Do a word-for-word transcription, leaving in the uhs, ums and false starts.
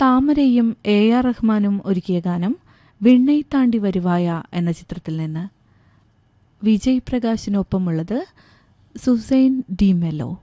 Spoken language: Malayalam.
താമരയും എ ആർ റഹ്മാനും ഒരുക്കിയ ഗാനം വിണ്ണൈ താണ്ടി വരുവായ എന്ന ചിത്രത്തിൽ നിന്ന്. Vijay പ്രകാശിനൊപ്പമുള്ളത് Suzanne D mellow.